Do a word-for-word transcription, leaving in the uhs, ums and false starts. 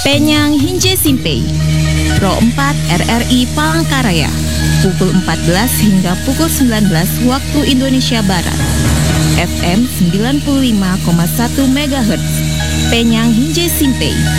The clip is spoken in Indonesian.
Penyang Hinje Simpei, Pro empat R R I Palangkaraya, pukul empat belas hingga pukul sembilan belas waktu Indonesia Barat. F M sembilan puluh lima koma satu megahertz, Penyang Hinje Simpei.